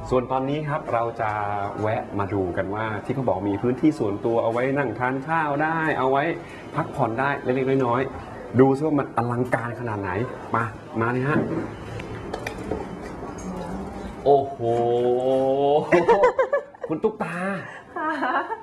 ส่วนตอนนี้ครับเราจะแวะมาดูกันว่าที่เขาบอกมีพื้นที่ส่วนตัวเอาไว้นั่งทานข้าวได้เอาไว้พักผ่อนได้เล็กๆน้อยๆดูซิว่ามันอลังการขนาดไหนมาเลยฮะโอ้โหคุณตุ๊กตา